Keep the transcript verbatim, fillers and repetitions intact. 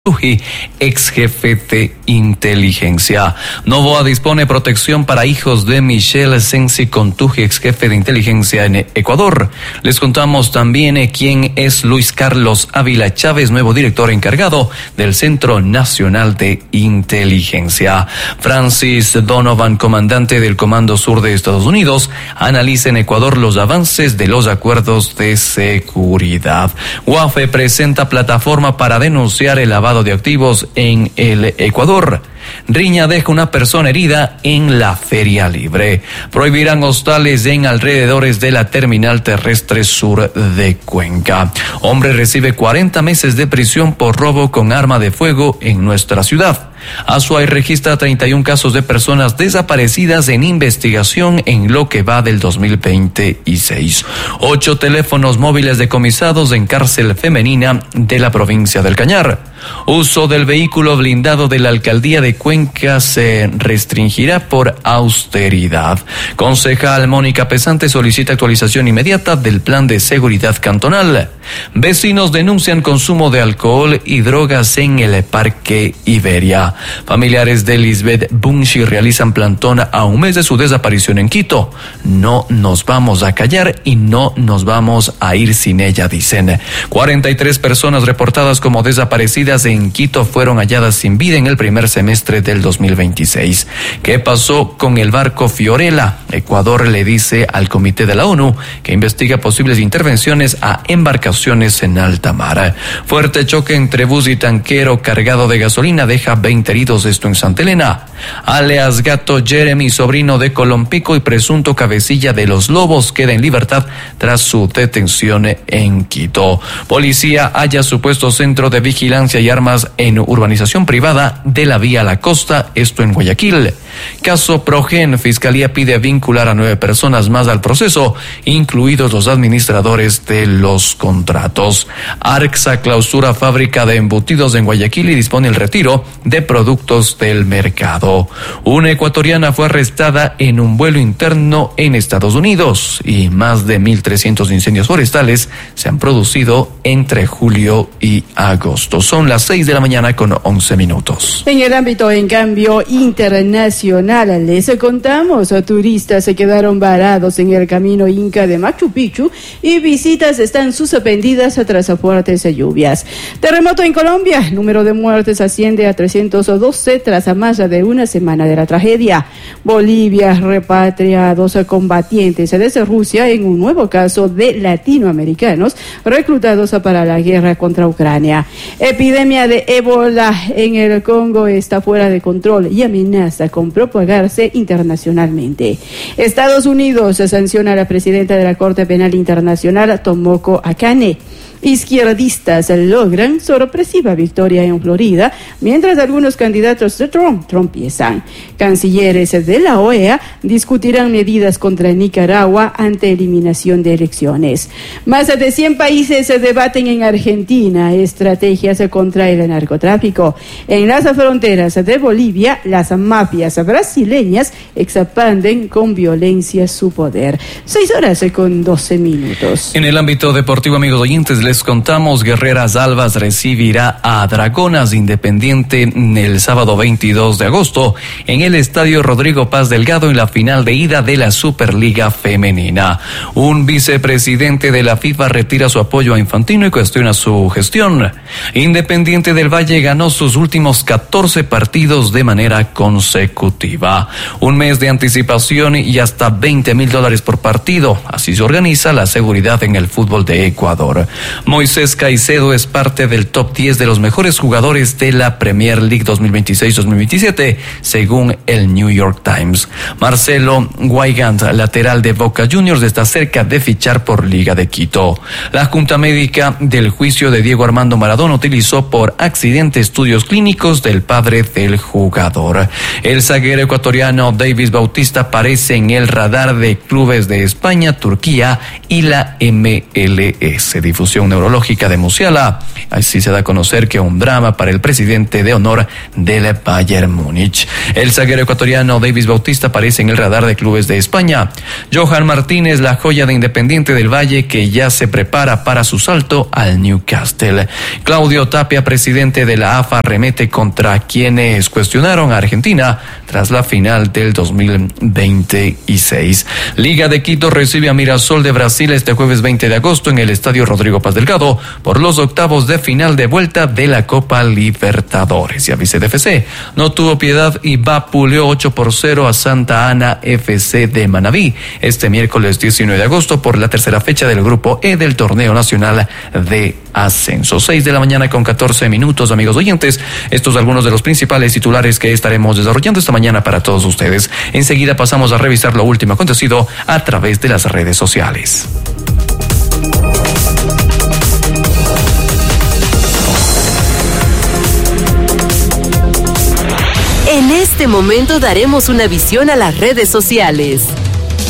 ex jefe de inteligencia. Novoa dispone protección para hijos de Michelle Sensi Contuji, ex jefe de inteligencia en Ecuador. Les contamos también eh, quién es Luis Carlos Ávila Chávez, nuevo director encargado del Centro Nacional de Inteligencia. Francis Donovan, comandante del Comando Sur de Estados Unidos, analiza en Ecuador los avances de los acuerdos de seguridad. UAFE presenta plataforma para denunciar el lavado de activos en el Ecuador. Riña deja una persona herida en la Feria Libre. Prohibirán hostales en alrededores de la terminal terrestre sur de Cuenca. Hombre recibe cuarenta meses de prisión por robo con arma de fuego en nuestra ciudad. Azuay registra treinta y un casos de personas desaparecidas en investigación en lo que va del dos mil veintiséis. Ocho teléfonos móviles decomisados en cárcel femenina de la provincia del Cañar. Uso del vehículo blindado de la alcaldía de Cuenca se restringirá por austeridad. Concejal Mónica Pesante solicita actualización inmediata del plan de seguridad cantonal. Vecinos denuncian consumo de alcohol y drogas en el Parque Iberia. Familiares de Lisbeth Bunchi realizan plantón a un mes de su desaparición en Quito. No nos vamos a callar y no nos vamos a ir sin ella, dicen. cuarenta y tres personas reportadas como desaparecidas en Quito fueron halladas sin vida en el primer semestre del dos mil veintiséis. ¿Qué pasó con el barco Fiorella? Ecuador le dice al Comité de la ONU que investiga posibles intervenciones a embarcaciones en alta mar. Fuerte choque entre bus y tanquero cargado de gasolina deja veinte heridos, esto en Santa Elena. Alias Gato Jeremy, sobrino de Colompico y presunto cabecilla de los Lobos, queda en libertad tras su detención en Quito. Policía halla supuesto centro de vigilancia y armas en urbanización privada de la Vía La Costa, esto en Guayaquil. Caso Progen, Fiscalía pide vincular a nueve personas más al proceso, incluidos los administradores de los contratos. Arxa clausura fábrica de embutidos en Guayaquil y dispone el retiro de productos del mercado. Una ecuatoriana fue arrestada en un vuelo interno en Estados Unidos y más de mil trescientos incendios forestales se han producido entre julio y agosto. Son las seis de la mañana con once minutos. En el ámbito, en cambio, internacional, les contamos, turistas se quedaron varados en el camino Inca de Machu Picchu y visitas están suspendidas tras fuertes lluvias. Terremoto en Colombia, número de muertes asciende a trescientos doce tras más de una semana de la tragedia. Bolivia repatria a dos combatientes desde Rusia en un nuevo caso de latinoamericanos reclutados para la guerra contra Ucrania. Epidemia de ébola en el Congo está fuera de control y amenaza con propagarse internacionalmente. Estados Unidos sanciona a la presidenta de la Corte Penal Internacional, Tomoko Akane. Izquierdistas logran sorpresiva victoria en Florida, mientras algunos candidatos de Trump trompiezan. Cancilleres de la O E A discutirán medidas contra Nicaragua ante eliminación de elecciones. Más de cien países se debaten en Argentina estrategias contra el narcotráfico. En las fronteras de Bolivia, las mafias brasileñas expanden con violencia su poder. Seis horas con doce minutos. En el ámbito deportivo, amigos oyentes, les Les contamos, Guerreras Albas recibirá a Dragonas Independiente el sábado veintidós de agosto en el Estadio Rodrigo Paz Delgado en la final de ida de la Superliga Femenina. Un vicepresidente de la FIFA retira su apoyo a Infantino y cuestiona su gestión. Independiente del Valle ganó sus últimos catorce partidos de manera consecutiva. Un mes de anticipación y hasta veinte mil dólares por partido. Así se organiza la seguridad en el fútbol de Ecuador. Moisés Caicedo es parte del top diez de los mejores jugadores de la Premier League dos mil veintiséis dos mil veintisiete, según el New York Times. Marcelo Weigand, lateral de Boca Juniors, está cerca de fichar por Liga de Quito. La Junta Médica del juicio de Diego Armando Maradona utilizó por accidente estudios clínicos del padre del jugador. El zaguero ecuatoriano Davis Bautista aparece en el radar de clubes de España, Turquía y la M L S. Difusión Neurológica de Musiala. Así se da a conocer que un drama para el presidente de honor del Bayern Múnich. El zaguero ecuatoriano Davis Bautista aparece en el radar de clubes de España. Johan Martínez, la joya de Independiente del Valle, que ya se prepara para su salto al Newcastle. Claudio Tapia, presidente de la A F A, remete contra quienes cuestionaron a Argentina tras la final del dos mil veintiséis. Liga de Quito recibe a Mirasol de Brasil este jueves veinte de agosto en el Estadio Rodrigo Paz Delgado por los octavos de final de vuelta de la Copa Libertadores. Y Aviced F C no tuvo piedad y vapuleó ocho por cero a Santa Ana F C de Manabí este miércoles diecinueve de agosto por la tercera fecha del Grupo E del Torneo Nacional de Ascenso. seis de la mañana con catorce minutos, amigos oyentes. Estos son algunos de los principales titulares que estaremos desarrollando esta mañana para todos ustedes. Enseguida pasamos a revisar lo último acontecido a través de las redes sociales. En este momento daremos una visión a las redes sociales.